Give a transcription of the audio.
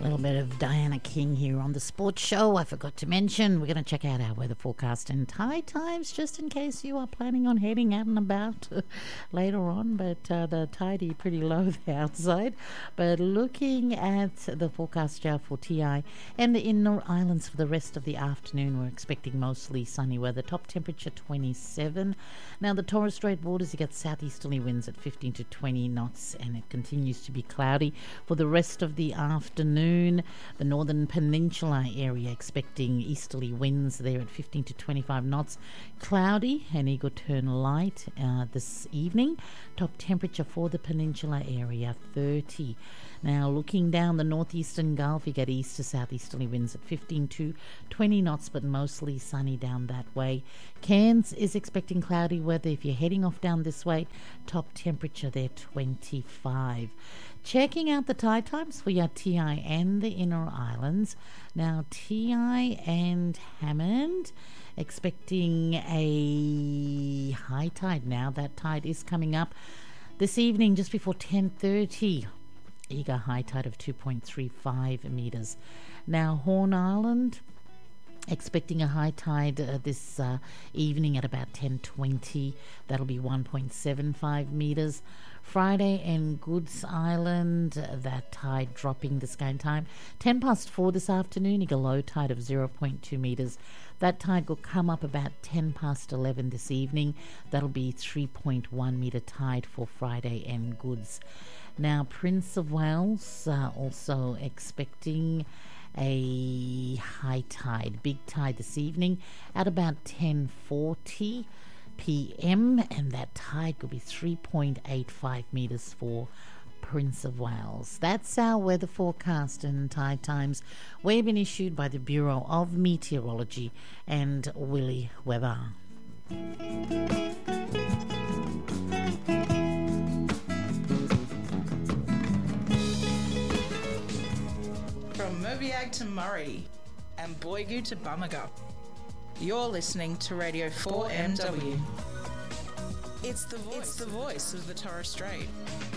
little bit of Diana King here on the Sports Show. I forgot to mention, we're going to check out our weather forecast and tide times just in case you are planning on heading out and about later on. But the tide is pretty low there outside. But looking at the forecast now for TI and the Inner Islands for the rest of the afternoon, we're expecting mostly sunny weather. Top temperature 27. Now the Torres Strait waters, you get southeasterly winds at 15 to 20 knots, and it continues to be cloudy for the rest of the afternoon. The northern peninsula area expecting easterly winds there at 15 to 25 knots. Cloudy and it could turn light this evening. Top temperature for the peninsula area 30. Now looking down the northeastern Gulf, you get east to southeasterly winds at 15 to 20 knots, but mostly sunny down that way. Cairns is expecting cloudy weather if you're heading off down this way. Top temperature there 25. Checking out the tide times for your TI and the Inner Islands. Now TI and Hammond expecting a high tide now. That tide is coming up this evening just before 10:30. Eager high tide of 2.35 metres. Now Horn Island expecting a high tide this evening at about 10:20. That'll be 1.75 metres. Friday and Goods Island, that tide dropping the sky time 10 past 4 this afternoon. You get a low tide of 0.2 metres. That tide will come up about 10 past 11 this evening. That'll be 3.1 metre tide for Friday and Goods. Now Prince of Wales also expecting a high tide, big tide this evening at about 10:40 p.m. and that tide could be 3.85 metres for Prince of Wales. That's our weather forecast and tide times. We've been issued by the Bureau of Meteorology and Willy Weather. From Mobiag to Murray and Boigu to Bamaga, you're listening to Radio 4MW. It's the voice of the Torres Strait.